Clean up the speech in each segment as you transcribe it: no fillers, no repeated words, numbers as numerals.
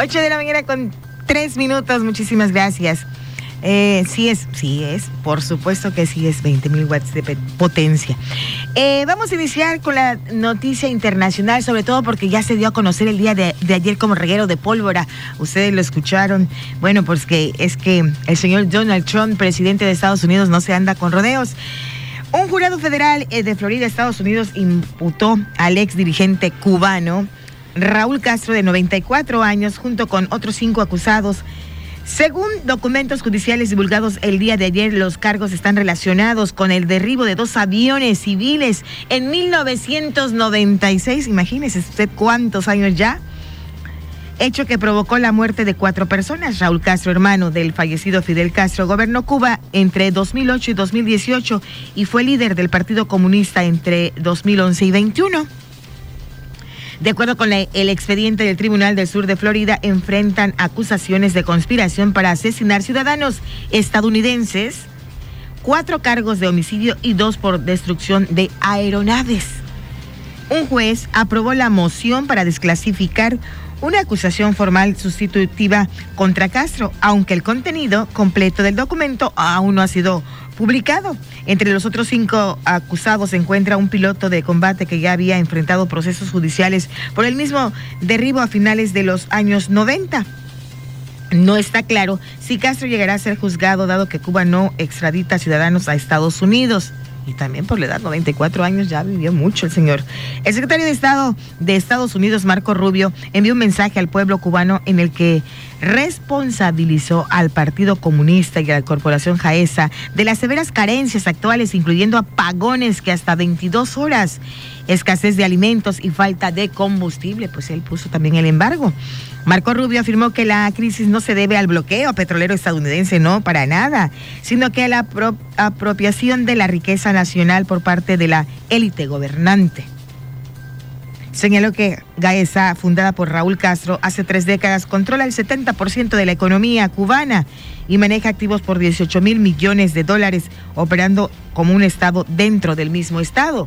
8 de la mañana con 3 minutos. Muchísimas gracias. Sí es, por supuesto que sí es 20,000 watts de potencia. Vamos a iniciar con la noticia internacional, sobre todo porque ya se dio a conocer el día de ayer como reguero de pólvora. Ustedes lo escucharon. Bueno, pues es que el señor Donald Trump, presidente de Estados Unidos, no se anda con rodeos. Un jurado federal de Florida, Estados Unidos, imputó al ex dirigente cubano Raúl Castro, de 94 años, junto con otros 5 acusados. Según documentos judiciales divulgados el día de ayer, los cargos están relacionados con el derribo de 2 aviones civiles en 1996. Imagínese usted cuántos años ya. Hecho que provocó la muerte de 4 personas. Raúl Castro, hermano del fallecido Fidel Castro, gobernó Cuba entre 2008 y 2018 y fue líder del Partido Comunista entre 2011 y 2021. De acuerdo con el expediente del Tribunal del Sur de Florida, enfrentan acusaciones de conspiración para asesinar ciudadanos estadounidenses, 4 cargos de homicidio y 2 por destrucción de aeronaves. Un juez aprobó la moción para desclasificar una acusación formal sustitutiva contra Castro, aunque el contenido completo del documento aún no ha sido publicado. Entre los otros 5 acusados se encuentra un piloto de combate que ya había enfrentado procesos judiciales por el mismo derribo a finales de los años 90. No está claro si Castro llegará a ser juzgado, dado que Cuba no extradita ciudadanos a Estados Unidos. Y también por la edad, 94 años, ya vivió mucho el señor. El secretario de Estado de Estados Unidos, Marco Rubio, envió un mensaje al pueblo cubano en el que responsabilizó al Partido Comunista y a la Corporación Jaesa de las severas carencias actuales, incluyendo apagones que hasta 22 horas, escasez de alimentos y falta de combustible. Pues él puso también el embargo. Marco Rubio afirmó que la crisis no se debe al bloqueo petrolero estadounidense, no, para nada, sino que a la apropiación de la riqueza nacional por parte de la élite gobernante. Señaló que Gaesa, fundada por Raúl Castro hace 3 décadas, controla el 70% de la economía cubana y maneja activos por 18,000 millones de dólares, operando como un estado dentro del mismo estado.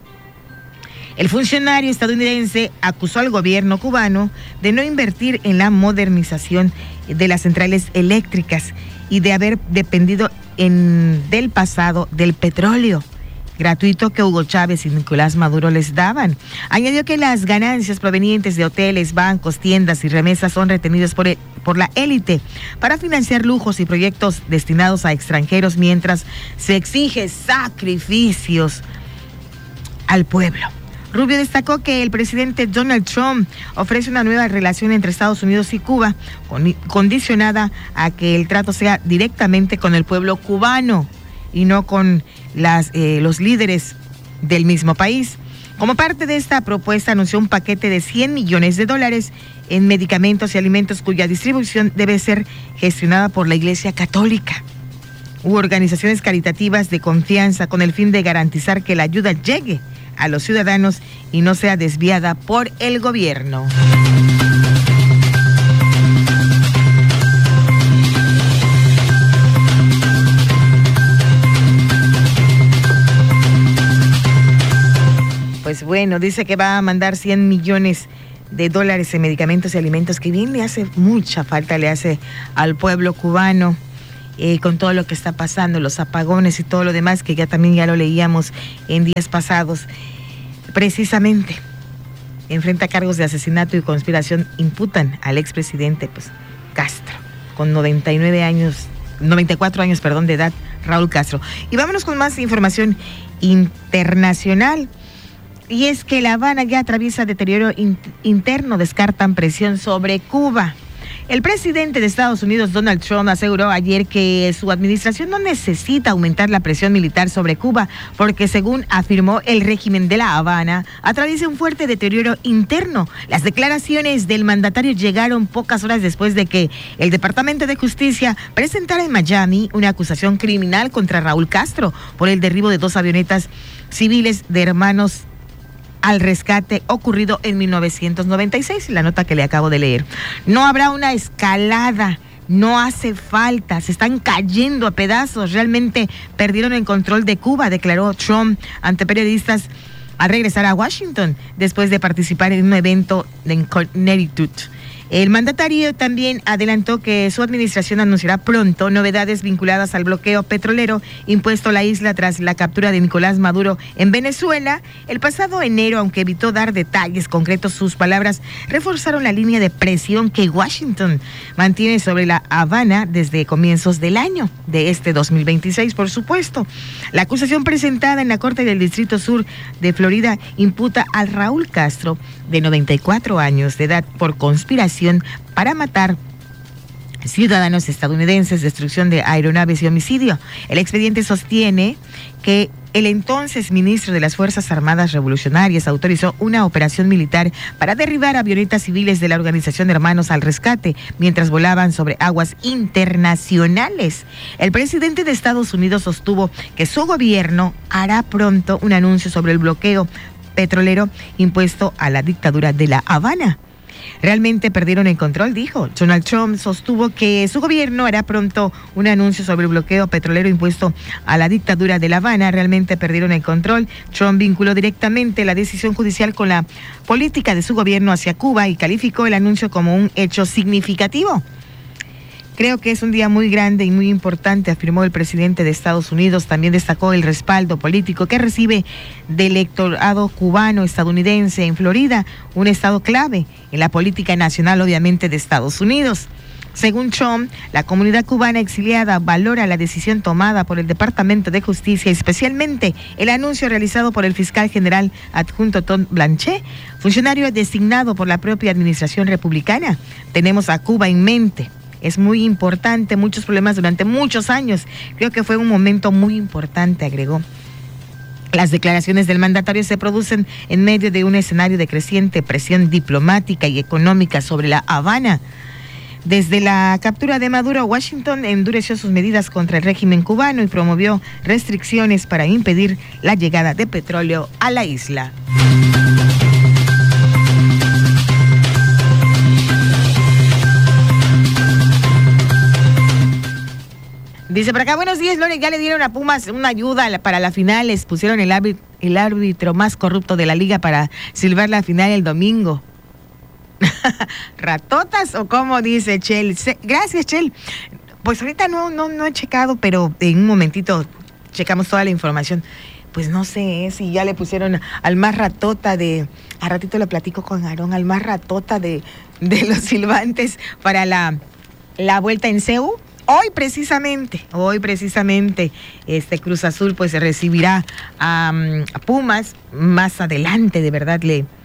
El funcionario estadounidense acusó al gobierno cubano de no invertir en la modernización de las centrales eléctricas y de haber dependido del pasado del petróleo gratuito que Hugo Chávez y Nicolás Maduro les daban. Añadió que las ganancias provenientes de hoteles, bancos, tiendas y remesas son retenidas por la élite para financiar lujos y proyectos destinados a extranjeros, mientras se exige sacrificios al pueblo. Rubio destacó que el presidente Donald Trump ofrece una nueva relación entre Estados Unidos y Cuba, condicionada a que el trato sea directamente con el pueblo cubano y no con los líderes del mismo país. Como parte de esta propuesta, anunció un paquete de $100 millones en medicamentos y alimentos cuya distribución debe ser gestionada por la Iglesia Católica u organizaciones caritativas de confianza, con el fin de garantizar que la ayuda llegue a los ciudadanos y no sea desviada por el gobierno. Pues bueno, dice que va a mandar $100 millones en medicamentos y alimentos, que bien le hace mucha falta, le hace al pueblo cubano. Con todo lo que está pasando, los apagones y todo lo demás, que ya lo leíamos en días pasados. Precisamente, enfrenta cargos de asesinato y conspiración, imputan al expresidente Castro, con 94 años de edad, Raúl Castro. Y vámonos con más información internacional. Y es que La Habana ya atraviesa deterioro interno, descartan presión sobre Cuba. El presidente de Estados Unidos, Donald Trump, aseguró ayer que su administración no necesita aumentar la presión militar sobre Cuba, porque, según afirmó, el régimen de La Habana atraviesa un fuerte deterioro interno. Las declaraciones del mandatario llegaron pocas horas después de que el Departamento de Justicia presentara en Miami una acusación criminal contra Raúl Castro por el derribo de 2 avionetas civiles de hermanos al rescate ocurrido en 1996, la nota que le acabo de leer. No habrá una escalada, no hace falta, se están cayendo a pedazos, realmente perdieron el control de Cuba, declaró Trump ante periodistas al regresar a Washington después de participar en un evento en Connecticut. El mandatario también adelantó que su administración anunciará pronto novedades vinculadas al bloqueo petrolero impuesto a la isla tras la captura de Nicolás Maduro en Venezuela. El pasado enero, aunque evitó dar detalles concretos, sus palabras reforzaron la línea de presión que Washington mantiene sobre La Habana desde comienzos del año de este 2026, por supuesto. La acusación presentada en la Corte del Distrito Sur de Florida imputa a Raúl Castro, de 94 años de edad, por conspiración para matar ciudadanos estadounidenses, destrucción de aeronaves y homicidio. El expediente sostiene que el entonces ministro de las Fuerzas Armadas Revolucionarias autorizó una operación militar para derribar avionetas civiles de la organización Hermanos al Rescate mientras volaban sobre aguas internacionales. El presidente de Estados Unidos sostuvo que su gobierno hará pronto un anuncio sobre el bloqueo petrolero impuesto a la dictadura de La Habana. Realmente perdieron el control, dijo. Donald Trump sostuvo que su gobierno hará pronto un anuncio sobre el bloqueo petrolero impuesto a la dictadura de La Habana. Realmente perdieron el control. Trump vinculó directamente la decisión judicial con la política de su gobierno hacia Cuba y calificó el anuncio como un hecho significativo. Creo que es un día muy grande y muy importante, afirmó el presidente de Estados Unidos. También destacó el respaldo político que recibe del electorado cubano-estadounidense en Florida, un estado clave en la política nacional, obviamente, de Estados Unidos. Según Trump, la comunidad cubana exiliada valora la decisión tomada por el Departamento de Justicia, especialmente el anuncio realizado por el fiscal general adjunto Todd Blanche, funcionario designado por la propia administración republicana. Tenemos a Cuba en mente. Es muy importante, muchos problemas durante muchos años. Creo que fue un momento muy importante, agregó. Las declaraciones del mandatario se producen en medio de un escenario de creciente presión diplomática y económica sobre La Habana. Desde la captura de Maduro, Washington endureció sus medidas contra el régimen cubano y promovió restricciones para impedir la llegada de petróleo a la isla. Dice por acá, buenos días, Lore, ya le dieron a Pumas una ayuda para la final, les pusieron el árbitro más corrupto de la liga para silbar la final el domingo. ¿Ratotas o cómo dice Chel? Gracias, Chel. Pues ahorita no he checado, pero en un momentito checamos toda la información. Pues no sé si ya le pusieron al más ratota de... A ratito lo platico con Aarón, al más ratota de los silbantes para la vuelta en CEU. Hoy precisamente, Cruz Azul pues recibirá a Pumas más adelante, de verdad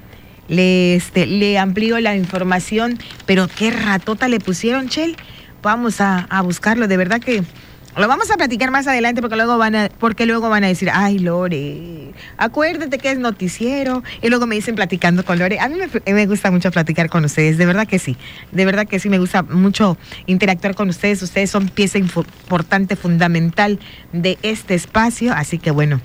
le amplió la información, pero qué ratota le pusieron, Chel. Vamos a buscarlo, de verdad que lo vamos a platicar más adelante porque luego van a decir, ay, Lore, acuérdate que es noticiero, y luego me dicen platicando con Lore. A mí me gusta mucho platicar con ustedes, de verdad que sí, me gusta mucho interactuar con ustedes. Ustedes son pieza importante, fundamental de este espacio, así que bueno,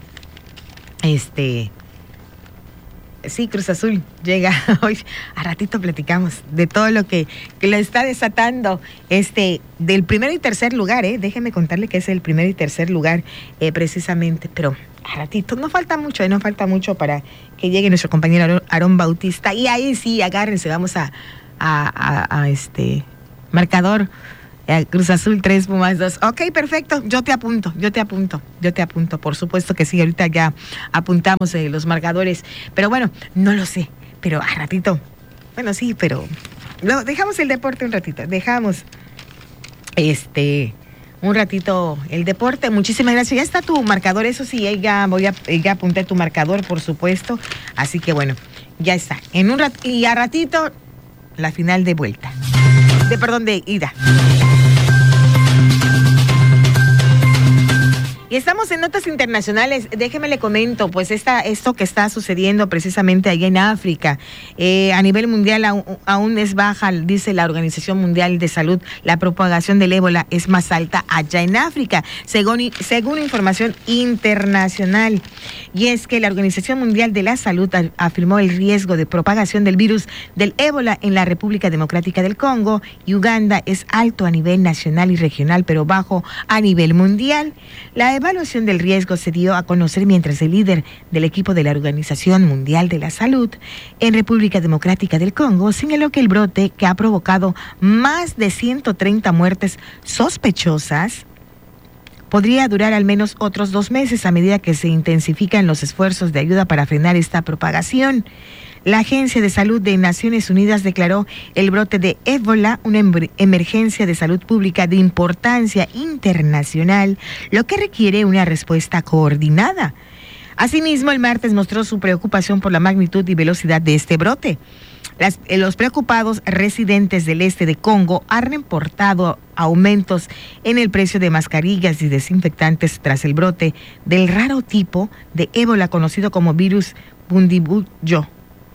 sí, Cruz Azul llega hoy. A ratito platicamos de todo lo que le está desatando del primero y tercer lugar, déjeme contarle que es el primero y tercer lugar precisamente, pero a ratito, no falta mucho para que llegue nuestro compañero Aarón Bautista, y ahí sí, agárrense, vamos a marcador. Cruz Azul 3, Pumas 2. Ok, perfecto, yo te apunto, por supuesto que sí, ahorita ya apuntamos los marcadores, pero bueno, no lo sé, pero a ratito, bueno sí, pero dejamos el deporte un ratito, un ratito el deporte. Muchísimas gracias, ya está tu marcador, eso sí, ya apunté tu marcador, por supuesto, así que bueno, ya está, y a ratito la final de vuelta, de ida. Y estamos en notas internacionales. Déjeme le comento, pues esto que está sucediendo precisamente allá en África, a nivel mundial aún es baja, dice la Organización Mundial de Salud, la propagación del ébola es más alta allá en África, según información internacional. Y es que la Organización Mundial de la Salud afirmó el riesgo de propagación del virus del ébola en la República Democrática del Congo y Uganda es alto a nivel nacional y regional, pero bajo a nivel mundial. La La evaluación del riesgo se dio a conocer mientras el líder del equipo de la Organización Mundial de la Salud en República Democrática del Congo señaló que el brote, que ha provocado más de 130 muertes sospechosas, podría durar al menos otros 2 meses a medida que se intensifican los esfuerzos de ayuda para frenar esta propagación. La Agencia de Salud de Naciones Unidas declaró el brote de ébola una emergencia de salud pública de importancia internacional, lo que requiere una respuesta coordinada. Asimismo, el martes mostró su preocupación por la magnitud y velocidad de este brote. Los preocupados residentes del este de Congo han reportado aumentos en el precio de mascarillas y desinfectantes tras el brote del raro tipo de ébola conocido como virus Bundibugyo.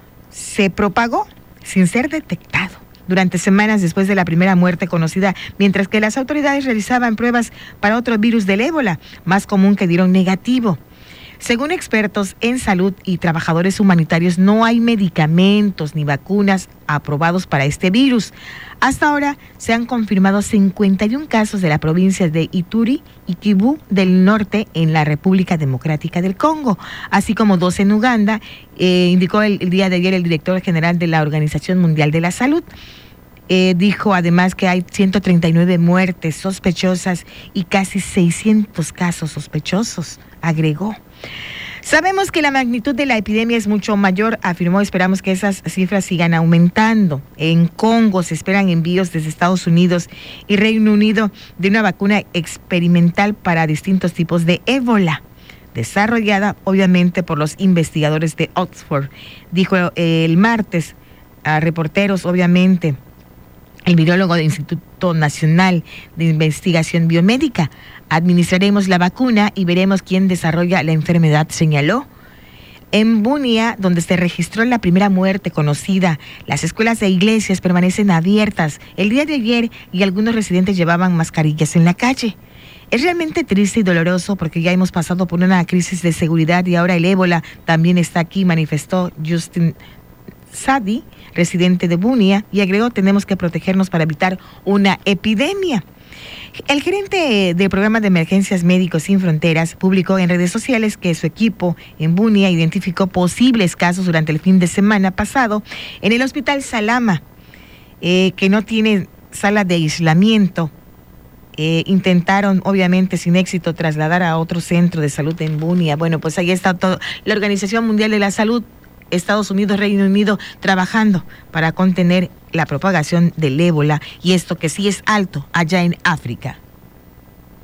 Se propagó sin ser detectado durante semanas después de la primera muerte conocida, mientras que las autoridades realizaban pruebas para otro virus del ébola, más común, que dieron negativo. Según expertos en salud y trabajadores humanitarios, no hay medicamentos ni vacunas aprobados para este virus. Hasta ahora se han confirmado 51 casos de la provincia de Ituri y Kivu del Norte en la República Democrática del Congo, así como 2 en Uganda, indicó el día de ayer el director general de la Organización Mundial de la Salud. Dijo además que hay 139 muertes sospechosas y casi 600 casos sospechosos, agregó. Sabemos que la magnitud de la epidemia es mucho mayor, afirmó. Esperamos que esas cifras sigan aumentando. En Congo se esperan envíos desde Estados Unidos y Reino Unido de una vacuna experimental para distintos tipos de ébola, desarrollada obviamente por los investigadores de Oxford. Dijo el martes a reporteros, obviamente, el virólogo del Instituto Nacional de Investigación Biomédica. Administraremos la vacuna y veremos quién desarrolla la enfermedad, señaló. En Bunia, donde se registró la primera muerte conocida, las escuelas e iglesias permanecen abiertas el día de ayer y algunos residentes llevaban mascarillas en la calle. Es realmente triste y doloroso porque ya hemos pasado por una crisis de seguridad y ahora el ébola también está aquí, manifestó Justin Sadi, residente de Bunia, y agregó: tenemos que protegernos para evitar una epidemia. El gerente del programa de emergencias Médicos Sin Fronteras publicó en redes sociales que su equipo en Bunia identificó posibles casos durante el fin de semana pasado en el hospital Salama, que no tiene sala de aislamiento. Intentaron, obviamente sin éxito, trasladar a otro centro de salud en Bunia. Bueno, pues ahí está todo. La Organización Mundial de la Salud, Estados Unidos, Reino Unido, trabajando para contener la propagación del ébola, y esto que sí es alto allá en África.